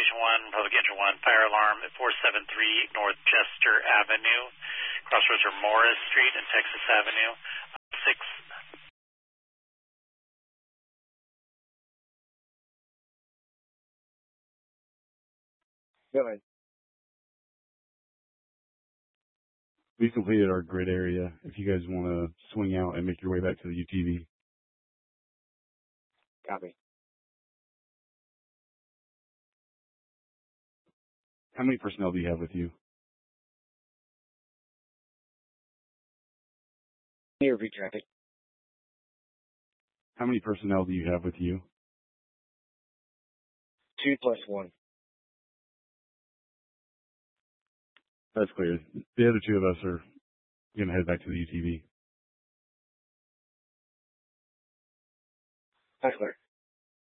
Destination 1, Public Entry 1, fire alarm at 473 North Chester Avenue. Crossroads are Morris Street and Texas Avenue. 6. Go ahead. We've completed our grid area. If you guys want to swing out and make your way back to the UTV. Copy. How many personnel do you have with you? Can you repeat traffic? How many personnel do you have with you? 2 plus 1. That's clear. The other two of us are going to head back to the UTV. That's clear.